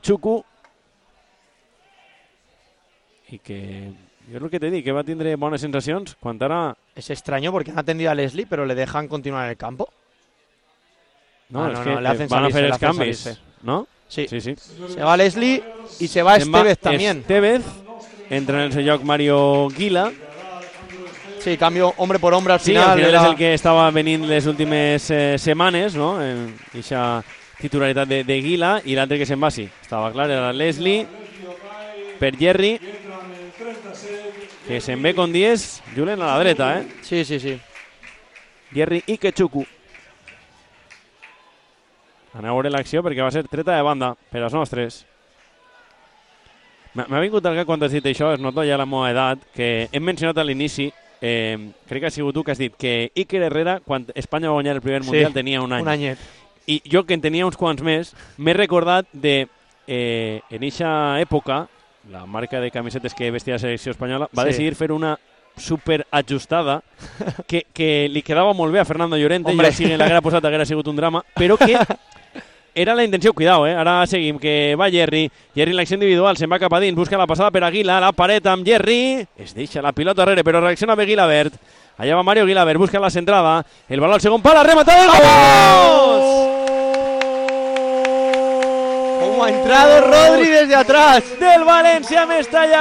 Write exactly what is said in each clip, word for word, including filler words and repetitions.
Chuku, i que jo és el que t'he dit, que va tindre bones sensacions quan ara... Es extraño porque han atendido a Leslie, pero le dejan continuar en el campo. No, ah, és no, que no, le hacen van salirse, a fer le els hacen canvis, salirse. no? Sí. Sí, sí. Se va Leslie y se va Se'n Estevez va también. Estevez, entra en el seu lloc Mario Guila. Sí, cambio hombre por hombre al Sí, final. al final era... és el que estava venint les últimes eh, setmanes, no? En aquesta titularitat de, de Guila, i l'altre que se'n va, sí. Estava clar, era Leslie, per Jerry, que se'n ve con diez, Julen a la dreta, eh? Sí, sí, sí. Jerry i Kechuku. Aneu a veure l'acció perquè va ser treta de banda per als nostres. M'ha vingut al cap quan has dit això, es nota ja la meva edat, que hem mencionat a l'inici, eh, crec que ha sigut tu que has dit que Iker Herrera, quan Espanya va guanyar el primer Sí, mundial, tenia un any. Un anyet. I jo, que en tenia uns quants més, m'he recordat de, eh, en eixa època, la marca de camisetes que vestia la selecció espanyola va Sí. decidir fer una super ajustada que, que li quedava molt bé a Fernando Llorente. Hombre. Jo, si l'haguera posat, haguera sigut un drama, però que era la intenció, cuidao, eh? Ara seguim, que va Jerry, Jerry en l'acció individual, se'n va cap a dins, busca la passada per Aguila, la paret amb Jerry, es deixa la pilota darrere, però reacciona bé Guilabert, allà va Mario Guilabert, busca la centrada, el baló al segon pal, rematada del gol! Como ha entrado Rodri desde atrás. Del València Mestalla,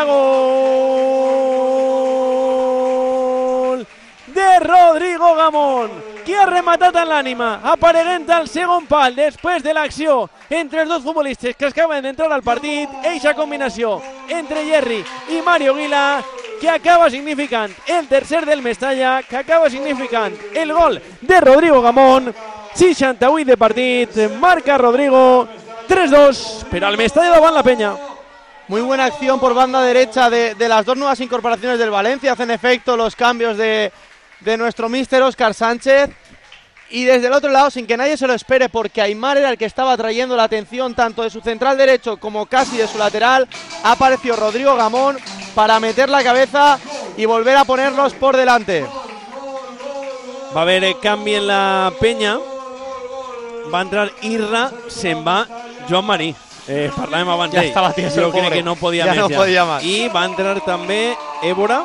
gol de Rodrigo Gamón, que ha rematat en l'ànima, apareguent al segon pal després de l'acció entre els dos futbolistes que acaben d'entrar al partit. Eixa combinació entre Jerry i Mario Guila que acaba significant el tercer del Mestalla, que acaba significant el gol de Rodrigo Gamón. seixanta-vuit de partit, marca Rodrigo, tres dos per al Mestalla davant la Penya. Muy buena acción por banda derecha de, de las dos nuevas incorporaciones del Valencia. Hacen efecto los cambios de, de nuestro míster Óscar Sánchez. Y desde el otro lado, sin que nadie se lo espere, porque Aimar era el que estaba trayendo la atención tanto de su central derecho como casi de su lateral, ha aparecido Rodrigo Gamón para meter la cabeza y volver a ponerlos por delante. Va a haver eh, canvi en la Penya. Va entrar Irra, se'n va Joan Marí. Eh, parlàvem abans Ja d'ell. estava tieso, Jo el pobre. crec que no podia Ja més. no podia més. I va entrar també Évora.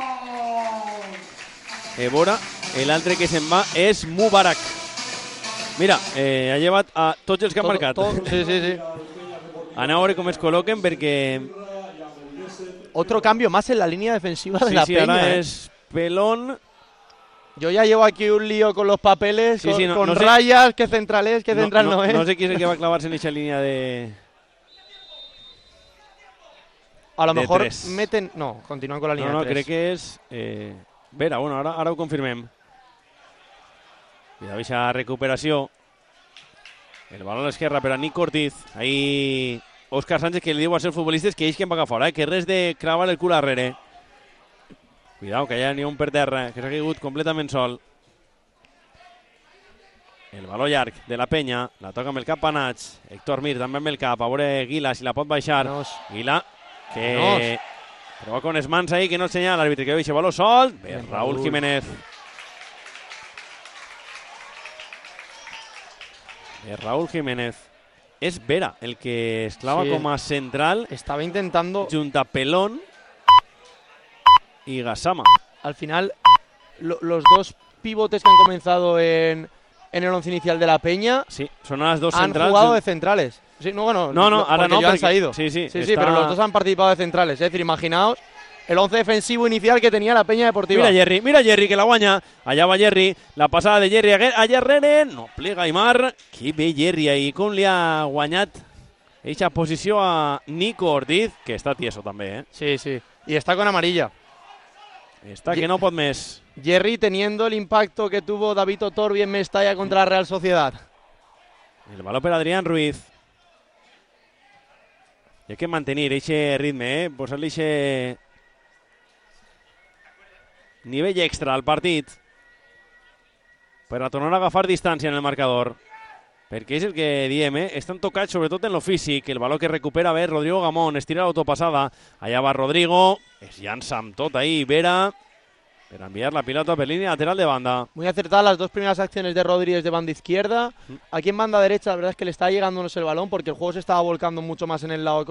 Évora. L'altre que se'n va és Mubarak. Mira, eh, ha llevat a tots els que han Todo- marcat. todo- sí, sí, sí. Aneu a veure com es col·loquen perquè... Otro cambio más en la línea defensiva de Sí, la sí, Peña. ara ¿eh? és Pelón. Yo ya llevo aquí un lío con los papeles, Sí, con, sí, no- con no sé- rayas, qué central es, qué central no, no, es. no sé qui és el que va clavar-se en aquesta línia de... A lo de mejor tres. meten... No, continúan con la línea No, no, de tres. crec que és... Eh... Vera, bueno, ara, ara ho confirmem. Cuidado aquesta recuperació. El baló a l'esquerra per a Nico Ortiz. Ahí Óscar Sánchez, que li diu als seus futbolistes que ells que en va agafar, eh? Que res de clavar el cul darrere. Cuidado, que allà n'hi ha un per terra, que s'ha caigut completament sol. El baló llarg de la Penya, la toca amb el cap Panats. Héctor Mir també amb el cap, a veure Guila si la pot baixar. Nos. Guila, que Nos. prova con les mans ahí, que no senyala l'àrbitre, que veixe baló sol. Bé, Bien, Raúl Raúl. Jiménez. Bé, Raúl Jiménez. És Vera el que es clava Sí. com a central Estaba intentando... junt a Pelón i Gassama. Al final, lo- los dos pivotes que han comenzado en, en el once inicial de la Peña Sí, són les dos han centrals. jugado junt- de centrales. Sí, no, bueno, No, no, lo- ahora porque no, ya han porque- salido. sí, sí, sí, sí, está- pero los dos han participado de centrales. Es decir, imaginaos el once defensivo inicial que tenía la Peña Deportiva. Mira Jerry, mira Jerry, que la guanya. Allà va Jerry, la passada de Jerry allà darrere, no plega Aimar. Que bé Jerry ahí, com li ha guanyat eixa posició a Nico Ortiz, que està tieso també, eh? Sí, sí. Y está con amarilla. Està que no pot més. Jerry teniendo el impacto que tuvo David Otorbi en Mestalla contra la Real Sociedad. El baló per Adrián Ruiz. Hi ha que mantenir eixe ritme, eh? Posar-li eixe nivell extra al partit per a tornar a agafar distància en el marcador. Perquè és el que diem, eh? Estan tocats sobretot en lo físic. El baló que recupera bé Rodrigo Gamón, estira l'autopassada. Allà va Rodrigo, es llança amb tot ahí, Vera, per enviar la pilota per línia lateral de banda. Muy acertadas las dos primeras acciones de Rodríguez de banda izquierda. Aquí en banda derecha, la verdad es que le está llegándonos el balón porque el juego se estaba volcando mucho más en el lado